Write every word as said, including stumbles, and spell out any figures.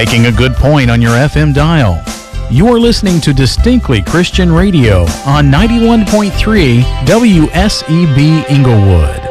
making a good point on your F M dial. You're listening to Distinctly Christian Radio on ninety-one point three W S E B Inglewood.